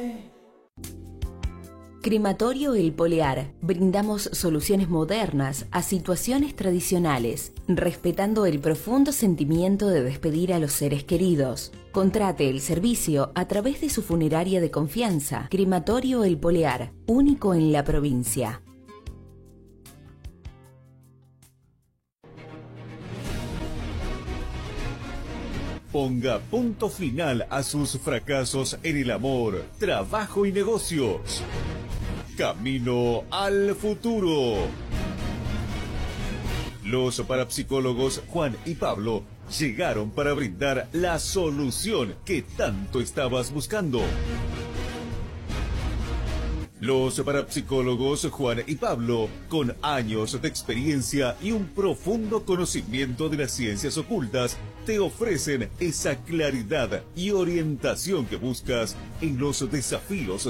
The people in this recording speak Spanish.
Crematorio El Polear. Brindamos soluciones modernas a situaciones tradicionales, respetando el profundo sentimiento de despedir a los seres queridos. Contrate el servicio a través de su funeraria de confianza. Crematorio El Polear, único en la provincia. Ponga punto final a sus fracasos en el amor, trabajo y negocios. Camino al futuro. Los parapsicólogos Juan y Pablo llegaron para brindar la solución que tanto estabas buscando. Los parapsicólogos Juan y Pablo, con años de experiencia y un profundo conocimiento de las ciencias ocultas, te ofrecen esa claridad y orientación que buscas en los desafíos